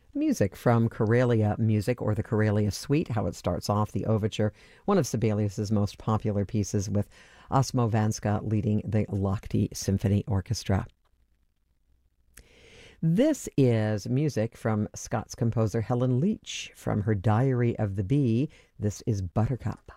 Music from Karelia Music or the Karelia Suite, how it starts off, the overture, one of Sibelius's most popular pieces with Osmo Vanska leading the Lahti Symphony Orchestra. This is music from Scots composer Helen Leach from her Diary of the Bee. This is Buttercup.